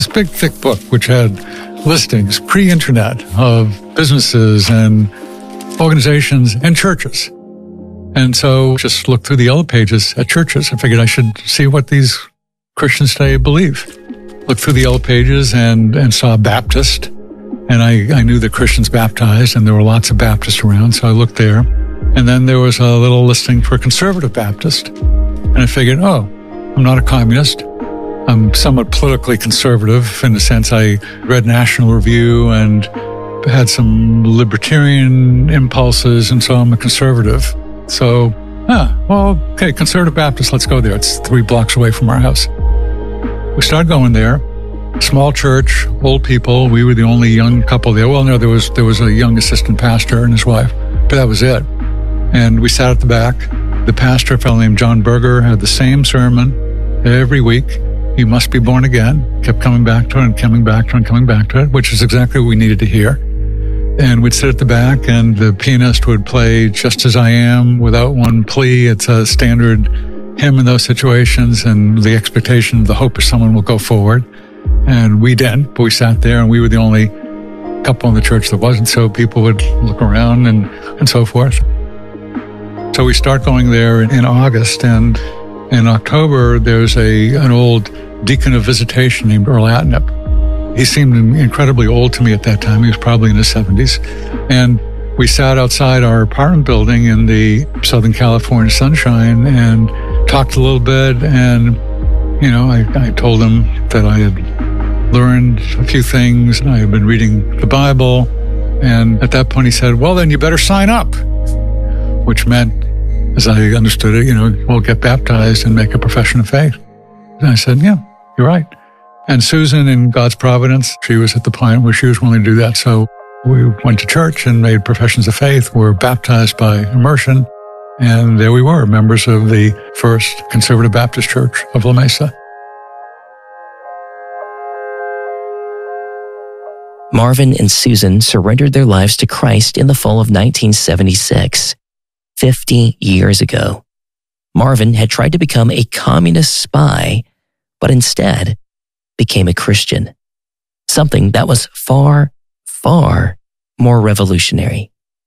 This big, thick book, which had listings pre-internet of businesses and organizations and churches. And so just looked through the yellow pages at churches. I figured I should see what these Christians today believe. Looked through the yellow pages and saw Baptist. And I knew that Christians baptized, and there were lots of Baptists around, so I looked there. And then there was a little listing for Conservative Baptist. And I figured, oh, I'm not a communist. I'm somewhat politically conservative in the sense I read National Review and had some libertarian impulses, and so I'm a conservative. So, okay, Conservative Baptist, let's go there. It's 3 blocks away from our house. We started going there. Small church, old people. We were the only young couple there. Well, no, there was a young assistant pastor and his wife, but that was it. And we sat at the back. The pastor, a fellow named John Berger, had the same sermon every week. You must be born again. Kept coming back to it and coming back to it and coming back to it, which is exactly what we needed to hear. And we'd sit at the back, and the pianist would play Just As I Am without one plea. It's a standard hymn in those situations, and the expectation, the hope is someone will go forward. And we didn't, but we sat there, and we were the only couple in the church that wasn't, so people would look around and so forth. So we start going there in August, and in October, there's an old deacon of visitation named Earl Atnip. He seemed incredibly old to me at that time. He was probably in his 70s. And we sat outside our apartment building in the Southern California sunshine and talked a little bit. And, I told him that I had learned a few things. I had been reading the Bible. And at that point, he said, well, then you better sign up, which meant, as I understood it, we'll get baptized and make a profession of faith. And I said, yeah, you're right. And Susan, in God's providence, she was at the point where she was willing to do that. So we went to church and made professions of faith, were baptized by immersion, and there we were, members of the First Conservative Baptist Church of La Mesa. Marvin and Susan surrendered their lives to Christ in the fall of 1976, 50 years ago. Marvin had tried to become a communist spy, but instead became a Christian, something that was far, far more revolutionary.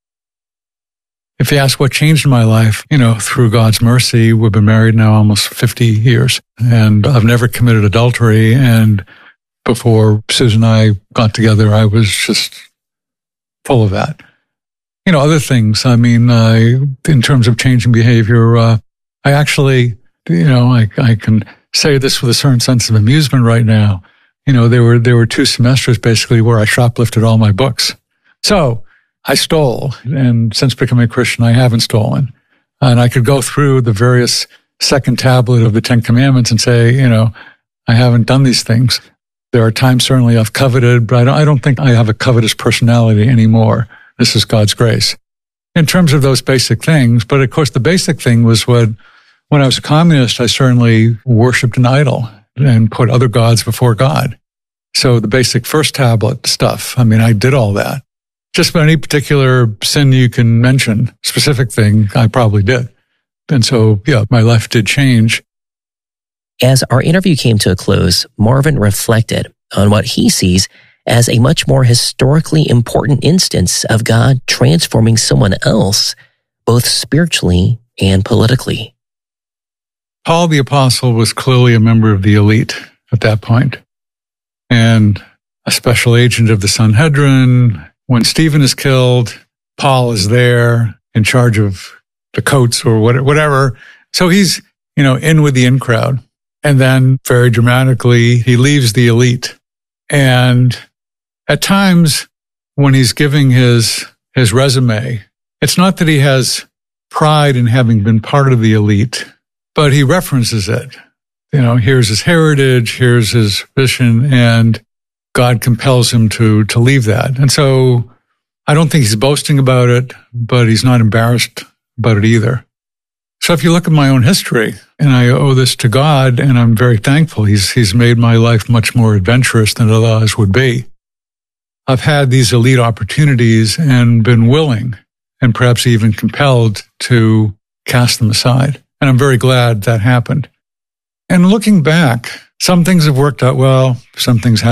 If you ask what changed in my life, through God's mercy, we've been married now almost 50 years, and I've never committed adultery. And before Susan and I got together, I was just full of that. Other things, in terms of changing behavior, I actually, I can say this with a certain sense of amusement right now. There were 2 semesters basically where I shoplifted all my books. So I stole, and since becoming a Christian, I haven't stolen. And I could go through the various second tablet of the 10 Commandments and say, I haven't done these things. There are times certainly I've coveted, but I don't think I have a covetous personality anymore. This is God's grace. In terms of those basic things, but of course the basic thing was when I was a communist, I certainly worshipped an idol and put other gods before God. So the basic first tablet stuff, I did all that. Just about any particular sin you can mention, specific thing, I probably did. And so, my life did change. As our interview came to a close, Marvin reflected on what he sees as a much more historically important instance of God transforming someone else, both spiritually and politically. Paul the Apostle was clearly a member of the elite at that point, and a special agent of the Sanhedrin. When Stephen is killed, Paul is there in charge of the coats or whatever. So he's, in with the in crowd. And then very dramatically, he leaves the elite. And at times when he's giving his resume, it's not that he has pride in having been part of the elite, but he references it. Here's his heritage, here's his mission, and God compels him to leave that. And so I don't think he's boasting about it, but he's not embarrassed about it either. So if you look at my own history, and I owe this to God, and I'm very thankful, he's made my life much more adventurous than it otherwise would be. I've had these elite opportunities and been willing and perhaps even compelled to cast them aside. And I'm very glad that happened. And looking back, some things have worked out well, some things haven't.